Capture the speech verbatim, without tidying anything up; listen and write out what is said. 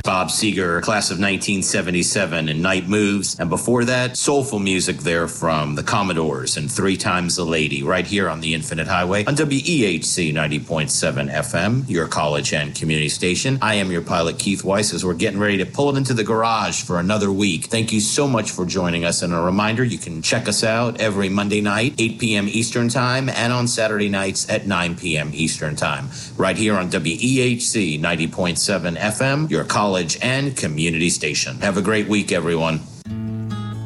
Bob Seger, class of nineteen seventy-seven, and Night Moves. And before that, soulful music there from the Commodores and Three Times a Lady, right here on the Infinite Highway on W E H C ninety point seven F M, your college and community station. I am your pilot, Keith Weiss, as we're getting ready to pull it into the garage for another week. Thank you so much for joining us. And a reminder, you can check us out every Monday night, eight p.m. Eastern Time, and on Saturday nights at nine p.m. Eastern Time, right here on W E H C ninety point seven F M, your college and community station. Have a great week, everyone.